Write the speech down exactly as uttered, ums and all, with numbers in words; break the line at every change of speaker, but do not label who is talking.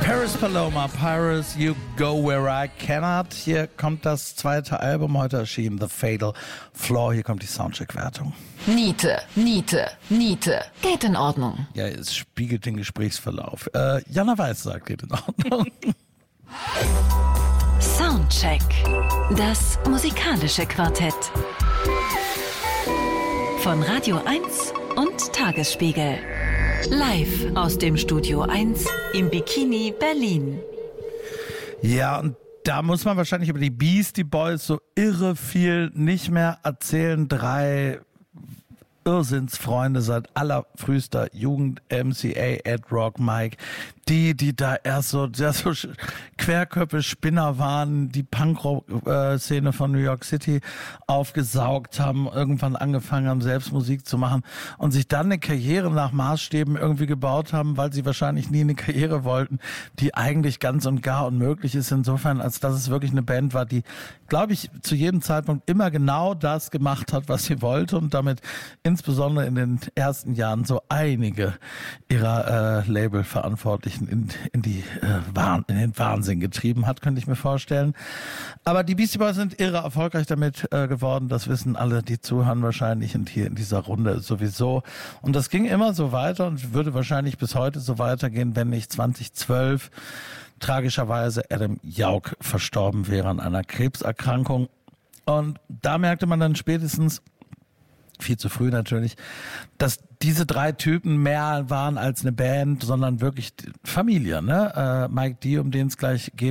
Paris Paloma, Paris, You Go Where I Cannot. Hier kommt das zweite Album, heute erschienen, The Fatal Flaw. Hier kommt die Soundcheck-Wertung.
Niete, Niete, Niete. Geht in Ordnung.
Ja, es spiegelt den Gesprächsverlauf. Äh, Jana Weiß sagt, geht in Ordnung.
Soundcheck. Das musikalische Quartett. Von Radio eins und Tagesspiegel. Live aus dem Studio eins im Bikini Berlin.
Ja, und da muss man wahrscheinlich über die Beastie Boys so irre viel nicht mehr erzählen. Drei Irrsinnsfreunde seit allerfrühester Jugend, M C A, Ed Rock, Mike, die, die da erst so, ja, so Querköpfe, Spinner waren, die Punkrock-Szene von New York City aufgesaugt haben, irgendwann angefangen haben, selbst Musik zu machen und sich dann eine Karriere nach Maßstäben irgendwie gebaut haben, weil sie wahrscheinlich nie eine Karriere wollten, die eigentlich ganz und gar unmöglich ist, insofern, als dass es wirklich eine Band war, die, glaube ich, zu jedem Zeitpunkt immer genau das gemacht hat, was sie wollte und damit insbesondere in den ersten Jahren so einige ihrer äh, Label-Verantwortlichen in, in, die, äh, Wahn, in den Wahnsinn getrieben hat, könnte ich mir vorstellen. Aber die Beastie Boys sind irre erfolgreich damit äh, geworden, das wissen alle, die zuhören wahrscheinlich und hier in dieser Runde sowieso. Und das ging immer so weiter und würde wahrscheinlich bis heute so weitergehen, wenn nicht zweitausendzwölf tragischerweise Adam Jauch verstorben wäre an einer Krebserkrankung. Und da merkte man dann spätestens, viel zu früh natürlich, dass diese drei Typen mehr waren als eine Band, sondern wirklich Familie, ne? Äh, Mike D, um den es gleich geht,